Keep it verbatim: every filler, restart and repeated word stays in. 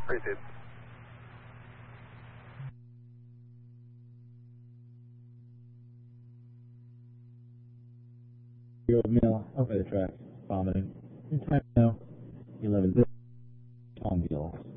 Appreciate it. Year old male out by the tracks, vomiting. In time now, eleven Tom Gill.